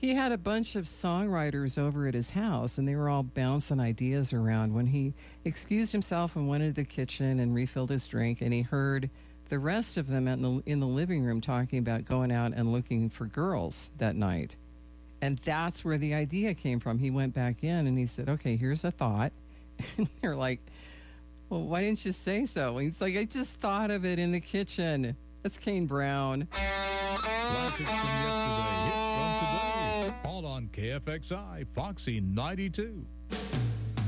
He had a bunch of songwriters over at his house, and they were all bouncing ideas around. When he excused himself and went into the kitchen and refilled his drink, and he heard the rest of them in the living room talking about going out and looking for girls that night. And that's where the idea came from. He went back in and he said, okay, here's a thought. And they're like, well, why didn't you say so? And he's like, I just thought of it in the kitchen. That's Kane Brown. Classics from yesterday, hits from today. All on KFXI, Foxy 92.